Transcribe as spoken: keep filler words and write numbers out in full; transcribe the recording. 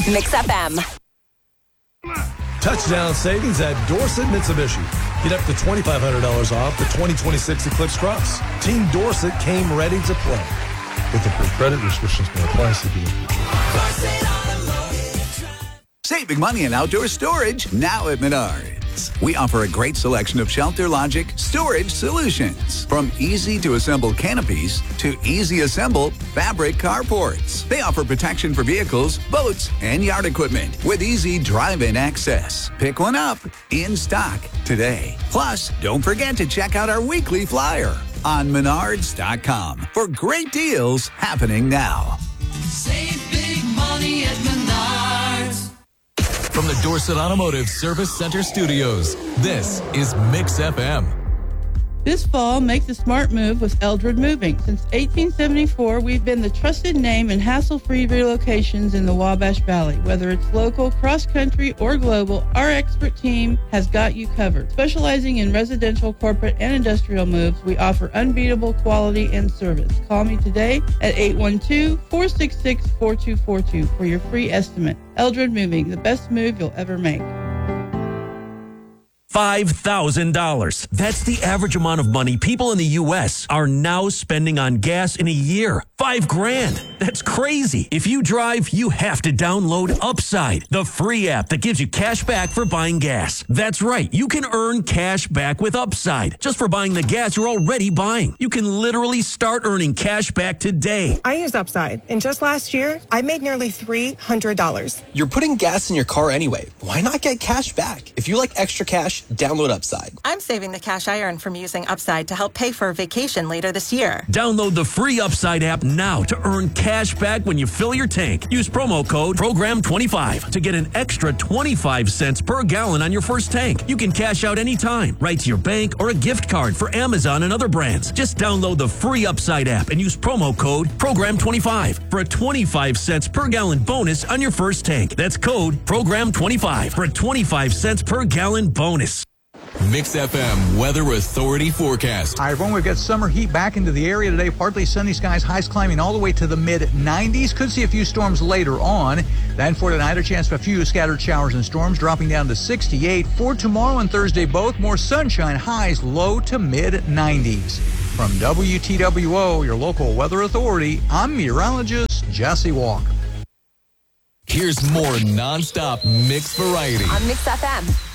Mix F M. Touchdown savings at Dorset Mitsubishi. Get up to twenty-five hundred dollars off the twenty twenty-six Eclipse Cross. Team Dorset came ready to play. With the credit restrictions may apply. Saving money in outdoor storage now at Menards. We offer a great selection of Shelter Logic storage solutions. From easy-to-assemble canopies to easy-assemble fabric carports. They offer protection for vehicles, boats, and yard equipment with easy drive-in access. Pick one up in stock today. Plus, don't forget to check out our weekly flyer on menards dot com for great deals happening now. Save big money at Menards. From the Dorset Automotive Service Center Studios, this is Mix F M. This fall, make the smart move with Eldred Moving. Since eighteen seventy-four, we've been the trusted name in hassle-free relocations in the Wabash Valley. Whether it's local, cross-country, or global, our expert team has got you covered. Specializing in residential, corporate, and industrial moves, we offer unbeatable quality and service. Call me today at eight one two, four six six, four two four two for your free estimate. Eldred Moving, the best move you'll ever make. five thousand dollars. That's the average amount of money people in the U S are now spending on gas in a year. Five grand. That's crazy. If you drive, you have to download Upside, the free app that gives you cash back for buying gas. That's right. You can earn cash back with Upside just for buying the gas you're already buying. You can literally start earning cash back today. I use Upside, and just last year, I made nearly three hundred dollars. You're putting gas in your car anyway. Why not get cash back? If you like extra cash, download Upside. I'm saving the cash I earn from using Upside to help pay for a vacation later this year. Download the free Upside app now to earn cash back when you fill your tank. Use promo code program twenty-five to get an extra twenty-five cents per gallon on your first tank. You can cash out anytime, right to your bank or a gift card for Amazon and other brands. Just download the free Upside app and use promo code program twenty-five for a twenty-five cents per gallon bonus on your first tank. That's code program twenty-five for a twenty-five cents per gallon bonus. Mix F M Weather Authority forecast. Hi, everyone. We've got summer heat back into the area today. Partly sunny skies, highs climbing all the way to the mid nineties. Could see a few storms later on. Then for tonight, a chance for a few scattered showers and storms, dropping down to sixty-eight. For tomorrow and Thursday, both more sunshine, highs low to mid nineties. From W T W O, your local weather authority, I'm meteorologist Jesse Walker. Here's more nonstop mix variety On Mix F M.